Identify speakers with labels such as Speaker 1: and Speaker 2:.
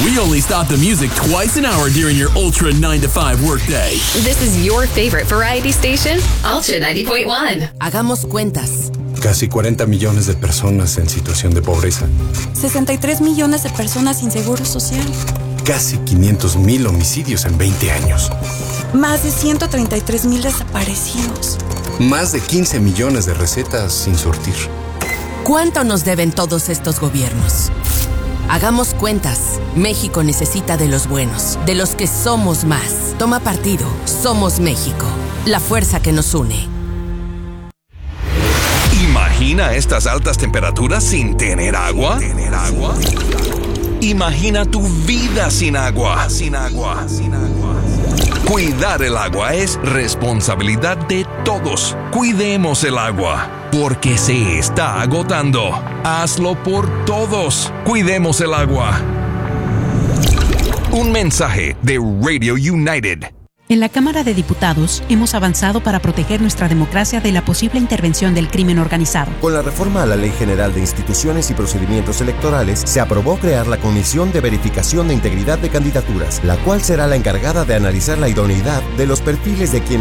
Speaker 1: We only stop the music twice an hour during your Ultra 9 to 5 workday.
Speaker 2: This is your favorite variety station, Ultra 90.1.
Speaker 3: Hagamos cuentas.
Speaker 4: Casi 40 millones de personas en situación de pobreza.
Speaker 5: 63 millones de personas sin seguro social.
Speaker 4: Casi 500,000 homicidios en 20 años.
Speaker 5: Más de 133,000 desaparecidos.
Speaker 4: Más de 15 millones de recetas sin surtir.
Speaker 3: ¿Cuánto nos deben todos estos gobiernos? Hagamos cuentas. México necesita de los buenos, de los que somos más. Toma partido. Somos México. La fuerza que nos une.
Speaker 6: Imagina estas altas temperaturas sin tener agua. Imagina tu vida sin agua. Cuidar el agua es responsabilidad de todos. Cuidemos el agua, porque se está agotando. Hazlo por todos. Cuidemos el agua. Un mensaje de Radio United.
Speaker 7: En la Cámara de Diputados hemos avanzado para proteger nuestra democracia de la posible intervención del crimen organizado.
Speaker 8: Con la reforma a la Ley General de Instituciones y Procedimientos Electorales, se aprobó crear la Comisión de Verificación de Integridad de Candidaturas, la cual será la encargada de analizar la idoneidad de los perfiles de quienes